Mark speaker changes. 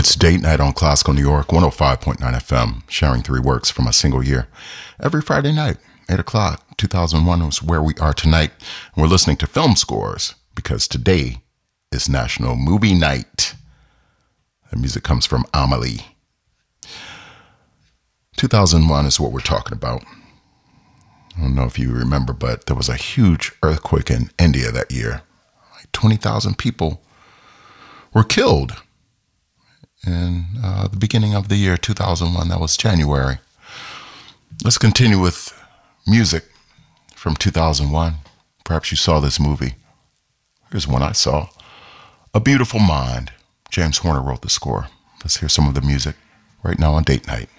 Speaker 1: It's date night on Classical New York, 105.9 FM, sharing three works from a single year. Every Friday night, 8 o'clock, 2001 is where we are tonight. And we're listening to film scores because today is National Movie Night. The music comes from Amelie. 2001 is what we're talking about. I don't know if you remember, but there was a huge earthquake in India that year. Like 20,000 people were killed. In the beginning of the year 2001, that was January. Let's continue with music from 2001. Perhaps you saw this movie. Here's one I saw. A Beautiful Mind. James Horner wrote the score. Let's hear some of the music right now on Date Night.